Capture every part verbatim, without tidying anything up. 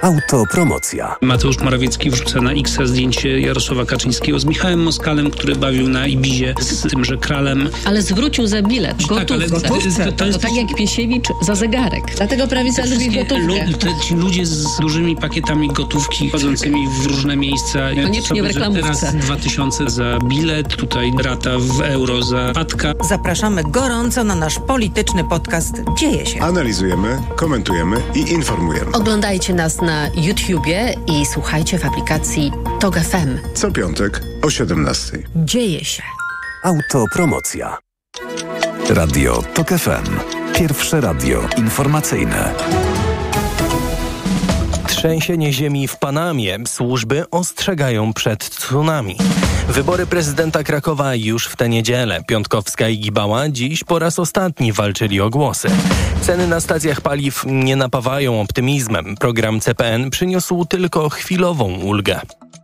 Autopromocja. Mateusz Morawiecki wrzuca na X zdjęcie Jarosława Kaczyńskiego z Michałem Moskalem, który bawił na Ibizie z tymże kralem. Ale zwrócił za bilet gotówkę. Tak, ale gotówkę. To, to jest... to tak jak Piesiewicz za zegarek. Dlatego prawica lubi gotówkę. Lu- te, ci ludzie z dużymi pakietami gotówki chodzącymi w różne miejsca. Koniecznie w reklamówce. Teraz dwa tysiące za bilet, tutaj rata w euro za patka. Zapraszamy gorąco na nasz polityczny podcast Dzieje się. Analizujemy, komentujemy i informujemy. Oglądajcie nas na YouTubie i słuchajcie w aplikacji Tok F M. Co piątek o siedemnastej. Dzieje się. Autopromocja. Radio Tok F M. Pierwsze radio informacyjne. Trzęsienie ziemi w Panamie. Służby ostrzegają przed tsunami. Wybory prezydenta Krakowa już w tę niedzielę. Piontkowska i Gibała dziś po raz ostatni walczyli o głosy. Ceny na stacjach paliw nie napawają optymizmem. Program C P N przyniósł tylko chwilową ulgę.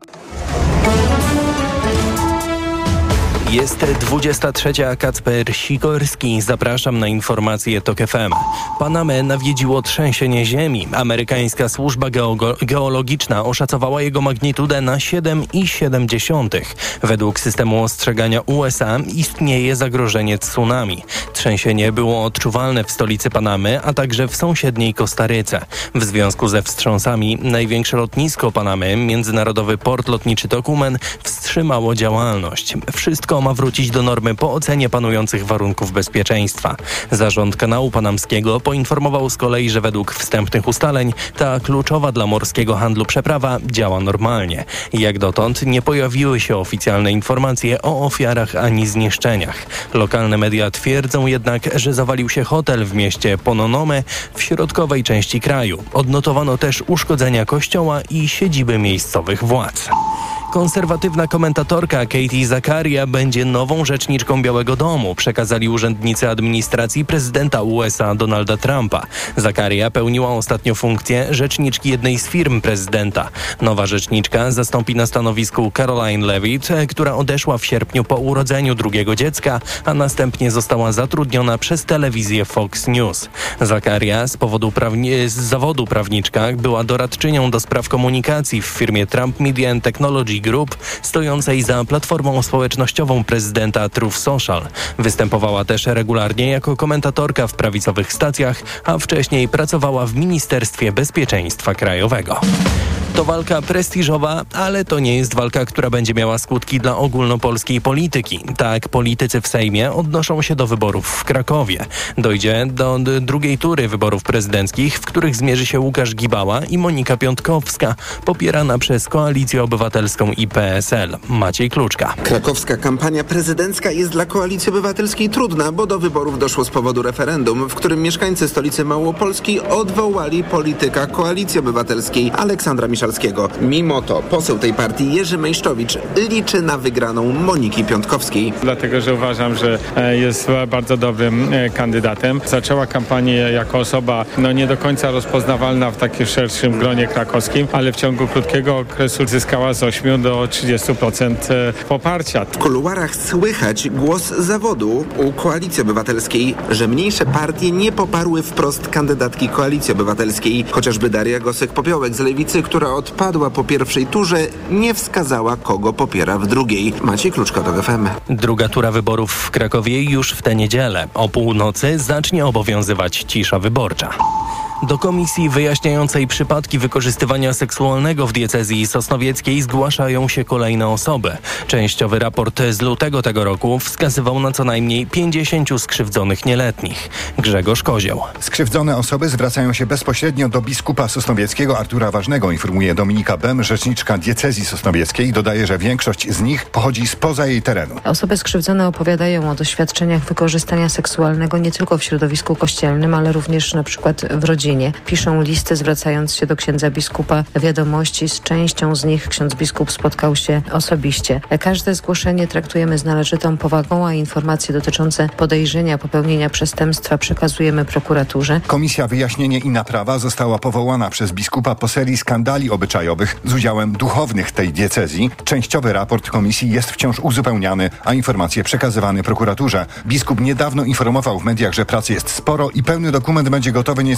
Jest dwudziesta trzecia, Kacper Sikorski. Zapraszam na informacje Tok F M. Panamę nawiedziło trzęsienie ziemi. Amerykańska służba geogo- geologiczna oszacowała jego magnitudę na siedem przecinek siedem. Według systemu ostrzegania U S A istnieje zagrożenie tsunami. Trzęsienie było odczuwalne w stolicy Panamy, a także w sąsiedniej Kostaryce. W związku ze wstrząsami największe lotnisko Panamy, międzynarodowy port lotniczy Tocumen, wstrzymało działalność. Wszystko ma wrócić do normy po ocenie panujących warunków bezpieczeństwa. Zarząd kanału panamskiego poinformował z kolei, że według wstępnych ustaleń ta kluczowa dla morskiego handlu przeprawa działa normalnie. Jak dotąd nie pojawiły się oficjalne informacje o ofiarach ani zniszczeniach. Lokalne media twierdzą jednak, że zawalił się hotel w mieście Pononome w środkowej części kraju. Odnotowano też uszkodzenia kościoła i siedziby miejscowych władz. Konserwatywna komentatorka Katie Zakaria będzie nową rzeczniczką Białego Domu, przekazali urzędnicy administracji prezydenta U S A Donalda Trumpa. Zakaria pełniła ostatnio funkcję rzeczniczki jednej z firm prezydenta. Nowa rzeczniczka zastąpi na stanowisku Caroline Levitt, która odeszła w sierpniu po urodzeniu drugiego dziecka, a następnie została zatrudniona przez telewizję Fox News. Zakaria z, powodu prawni- z zawodu prawniczka była doradczynią do spraw komunikacji w firmie Trump Media and Technology Group, stojącej za platformą społecznościową prezydenta Truth Social. Występowała też regularnie jako komentatorka w prawicowych stacjach, a wcześniej pracowała w Ministerstwie Bezpieczeństwa Krajowego. To walka prestiżowa, ale to nie jest walka, która będzie miała skutki dla ogólnopolskiej polityki. Tak, politycy w Sejmie odnoszą się do wyborów w Krakowie. Dojdzie do d- drugiej tury wyborów prezydenckich, w których zmierzy się Łukasz Gibała i Monika Piontkowska, popierana przez Koalicję Obywatelską i P S L. Maciej Kluczka. Krakowska kampania prezydencka jest dla Koalicji Obywatelskiej trudna, bo do wyborów doszło z powodu referendum, w którym mieszkańcy stolicy Małopolski odwołali polityka Koalicji Obywatelskiej Aleksandra Miszalskiego. Mimo to poseł tej partii Jerzy Mejszczowicz liczy na wygraną Moniki Piontkowskiej. Dlatego, że uważam, że jest bardzo dobrym kandydatem. Zaczęła kampanię jako osoba no nie do końca rozpoznawalna w takim szerszym gronie krakowskim, ale w ciągu krótkiego okresu zyskała z ośmiu do trzydziestu procent poparcia. W kuluarach słychać głos zawodu u Koalicji Obywatelskiej, że mniejsze partie nie poparły wprost kandydatki Koalicji Obywatelskiej. Chociażby Daria Gosek-Popiołek z Lewicy, która odpadła po pierwszej turze, nie wskazała, kogo popiera w drugiej. Maciej Kluczka, Tok F M. Druga tura wyborów w Krakowie już w tę niedzielę. O północy zacznie obowiązywać cisza wyborcza. Do komisji wyjaśniającej przypadki wykorzystywania seksualnego w diecezji sosnowieckiej zgłaszają się kolejne osoby. Częściowy raport z lutego tego roku wskazywał na co najmniej pięćdziesięciu skrzywdzonych nieletnich. Grzegorz Kozioł. Skrzywdzone osoby zwracają się bezpośrednio do biskupa sosnowieckiego Artura Ważnego, informuje Dominika Bem, rzeczniczka diecezji sosnowieckiej. Dodaje, że większość z nich pochodzi spoza jej terenu. Osoby skrzywdzone opowiadają o doświadczeniach wykorzystania seksualnego nie tylko w środowisku kościelnym, ale również na przykład w rodzinie. Piszą listy, zwracając się do księdza biskupa. Wiadomości z częścią z nich ksiądz biskup spotkał się osobiście. Każde zgłoszenie traktujemy z należytą powagą, a informacje dotyczące podejrzenia popełnienia przestępstwa przekazujemy prokuraturze. Komisja Wyjaśnienie i Naprawa została powołana przez biskupa po serii skandali obyczajowych z udziałem duchownych tej diecezji. Częściowy raport komisji jest wciąż uzupełniany, a informacje przekazywane prokuraturze. Biskup niedawno informował w mediach, że pracy jest sporo i pełny dokument będzie gotowy nieco później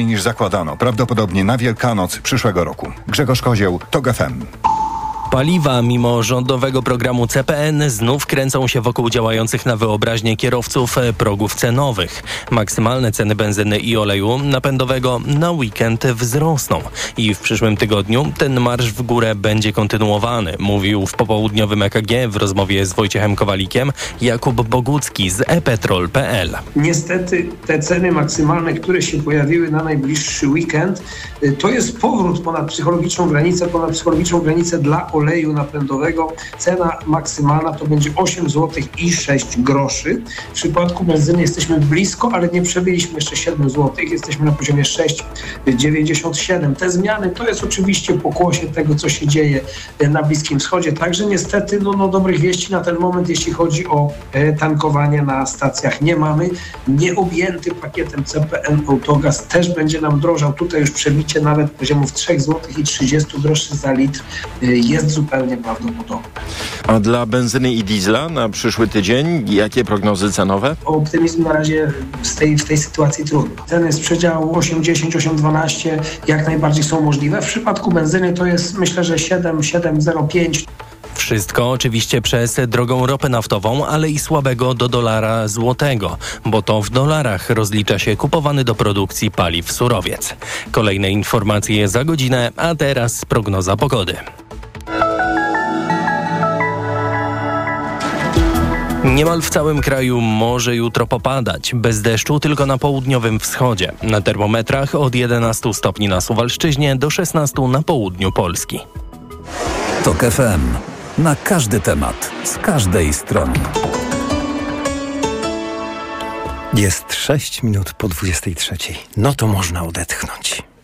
wcześniej niż zakładano, prawdopodobnie na Wielkanoc przyszłego roku. Grzegorz Kozieł, TOG F M. Paliwa, mimo rządowego programu C P N, znów kręcą się wokół działających na wyobraźnię kierowców progów cenowych. Maksymalne ceny benzyny i oleju napędowego na weekend wzrosną i w przyszłym tygodniu ten marsz w górę będzie kontynuowany, mówił w popołudniowym E K G w rozmowie z Wojciechem Kowalikiem Jakub Bogucki z e petrol kropka p l. Niestety te ceny maksymalne, które się pojawiły na najbliższy weekend, to jest powrót ponad psychologiczną granicę, ponad psychologiczną granicę dla oleju napędowego. Cena maksymalna to będzie osiem złotych i sześć groszy. W przypadku benzyny jesteśmy blisko, ale nie przebyliśmy jeszcze siedem złotych. Jesteśmy na poziomie sześć dziewięćdziesiąt siedem. Te zmiany to jest oczywiście pokłosie tego, co się dzieje na Bliskim Wschodzie. Także niestety no, no dobrych wieści na ten moment, jeśli chodzi o e, tankowanie na stacjach nie mamy. Nieobjęty pakietem C P N Autogaz też będzie nam drożał. Tutaj już przebicie nawet poziomów trzy złote trzydzieści groszy za litr e, jest zupełnie prawdopodobne. A dla benzyny i diesla na przyszły tydzień jakie prognozy cenowe? Optymizm na razie w tej, w tej sytuacji trudny. Ceny z przedziału osiem dziesięć, osiem dwanaście jak najbardziej są możliwe. W przypadku benzyny to jest myślę, że siedem, siedem zero pięć. Wszystko oczywiście przez drogą ropę naftową, ale i słabego do dolara złotego, bo to w dolarach rozlicza się kupowany do produkcji paliw surowiec. Kolejne informacje za godzinę, a teraz prognoza pogody. Niemal w całym kraju może jutro popadać. Bez deszczu tylko na południowym wschodzie. Na termometrach od jedenastu stopni na Suwalszczyźnie do szesnastu na południu Polski. TOG F M. Na każdy temat, z każdej strony. Jest sześć minut po dwudziestej trzeciej. No to można odetchnąć.